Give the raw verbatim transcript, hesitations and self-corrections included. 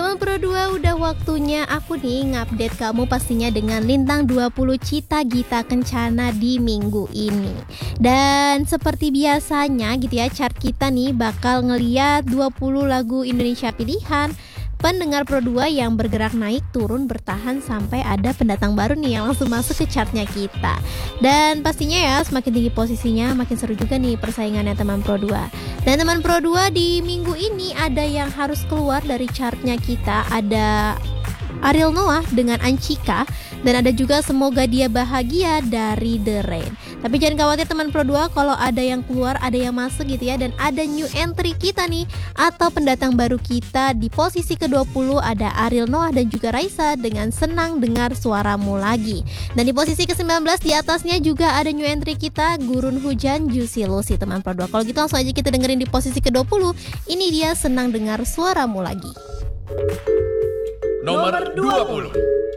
Teman Pro dua, udah waktunya aku nih ngupdate kamu pastinya dengan Lintang dua puluh Cita Gita Kencana di minggu ini. Dan seperti biasanya gitu ya, chart kita nih bakal ngeliat dua puluh lagu Indonesia pilihan pendengar Pro dua yang bergerak naik turun bertahan sampai ada pendatang baru nih yang langsung masuk ke chartnya kita. Dan pastinya ya, semakin tinggi posisinya makin seru juga nih persaingannya teman Pro dua. Dan teman Pro dua, di minggu ini ada yang harus keluar dari chartnya kita. Ada Ariel Noah dengan Ancika, dan ada juga Semoga Dia Bahagia dari The Rain. Tapi jangan khawatir teman Pro dua, kalau ada yang keluar ada yang masuk gitu ya. Dan ada new entry kita nih, atau pendatang baru kita. Di posisi ke dua puluh ada Ariel Noah dan juga Raisa dengan Senang Dengar Suaramu Lagi. Dan di posisi ke sembilan belas di atasnya juga ada new entry kita, Gurun Hujan Juicy Lucy teman Pro dua. Kalau gitu langsung aja kita dengerin di posisi ke dua puluh. Ini dia Senang Dengar Suaramu Lagi. Nomor dua puluh.